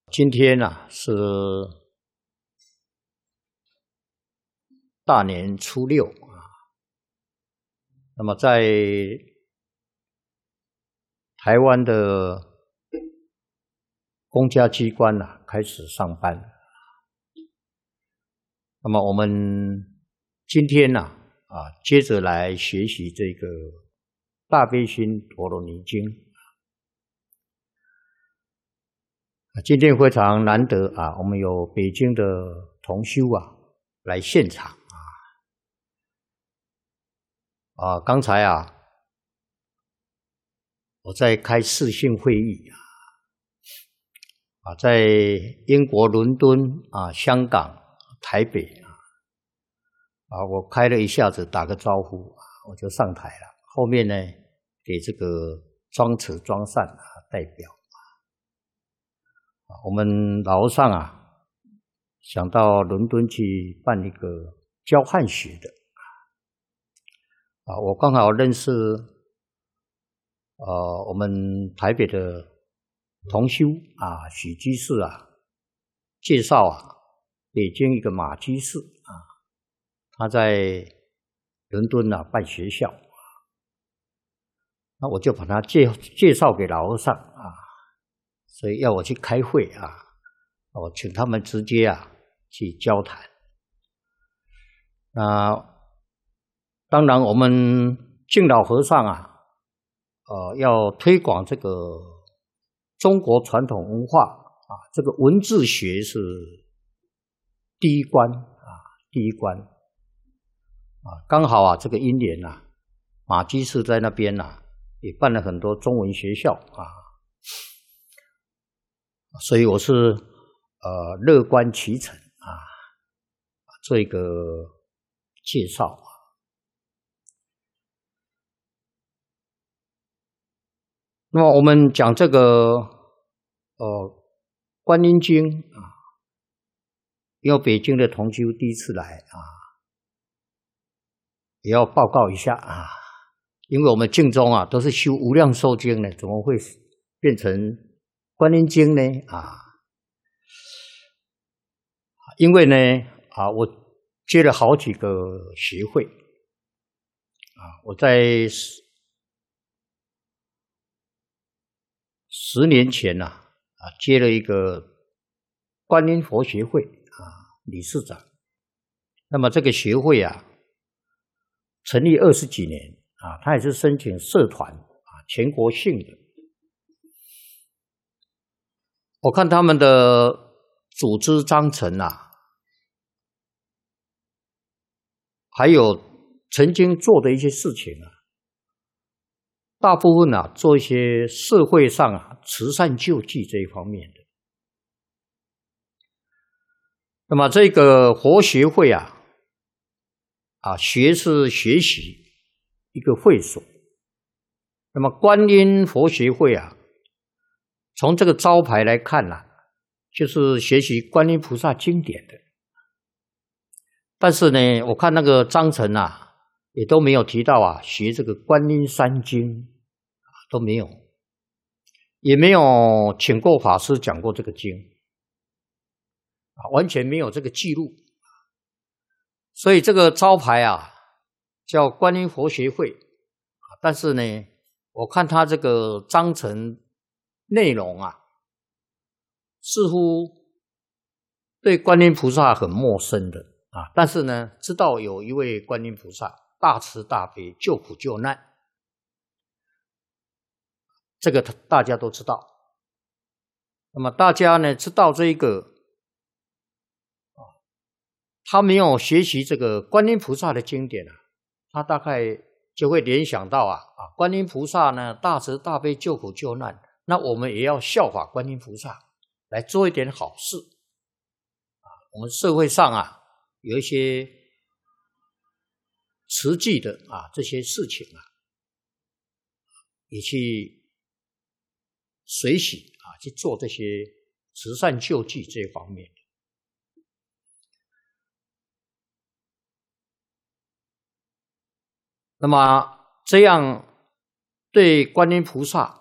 今天是大年初六那么在台湾的公家机关开始上班。那么我们今天接着来学习这个大悲心陀罗尼经。今天非常难得我们有北京的同修来现场刚才我在开视讯会议在英国伦敦香港台北我开了一下子打个招呼我就上台了，后面呢给这个庄慈庄善代表。我们老和尚想到伦敦去办一个教汉学的我刚好认识我们台北的同修许居士介绍北京一个马居士他在伦敦办学校，那我就把他介绍给老和尚所以要我去开会我请他们直接去交谈。当然我们敬老和尚要推广这个中国传统文化这个文字学是第一关第一关刚好这个因缘马居士在那边也办了很多中文学校所以我是乐观其成做一个介绍。那么我们讲这个观音经因为北京的同修第一次来也要报告一下因为我们净宗都是修无量寿经呢，怎么会变成观音经呢因为呢我接了好几个学会我在10年前接了一个观音佛学会理事长。那么这个学会成立20几年他也是申请社团全国性的。我看他们的组织章程还有曾经做的一些事情大部分做一些社会上慈善救济这一方面的。那么这个佛学会学是学习一个会所。那么观音佛学会从这个招牌来看就是学习观音菩萨经典的。但是呢我看那个章程也都没有提到学这个观音三经都没有，也没有请过法师讲过这个经完全没有这个记录。所以这个招牌叫观音佛学会但是呢我看他这个章程内容似乎对观音菩萨很陌生的但是呢知道有一位观音菩萨大慈大悲救苦救难，这个大家都知道。那么大家呢知道这一个他没有学习这个观音菩萨的经典他大概就会联想到观音菩萨呢大慈大悲救苦救难，那我们也要效法观音菩萨来做一点好事我们社会上有一些慈济的这些事情也去随喜去做这些慈善救济这一方面。那么这样对观音菩萨